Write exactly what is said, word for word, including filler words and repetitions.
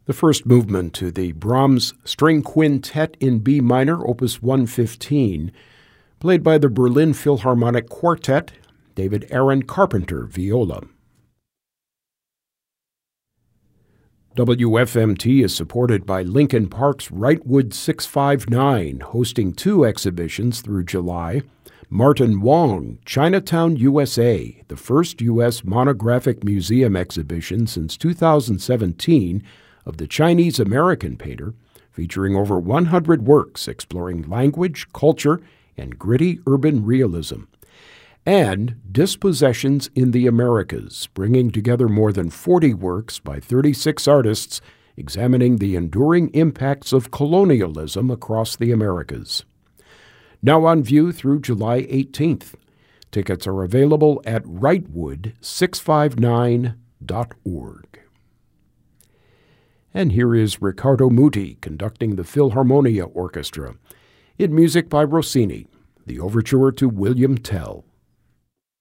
The first movement to the Brahms String Quintet in B minor, opus one fifteen, played by the Berlin Philharmonic Quartet, David Aaron Carpenter, viola. W F M T is supported by Lincoln Park's Wrightwood six five nine, hosting two exhibitions through July. Martin Wong, Chinatown, U S A, the first U S monographic museum exhibition since two thousand seventeen of the Chinese-American painter, featuring over one hundred works exploring language, culture, and gritty urban realism. And Dispossessions in the Americas, bringing together more than forty works by thirty-six artists examining the enduring impacts of colonialism across the Americas. Now on view through July eighteenth. Tickets are available at wrightwood six five nine dot org. And here is Riccardo Muti conducting the Philharmonia Orchestra, in music by Rossini, the overture to William Tell.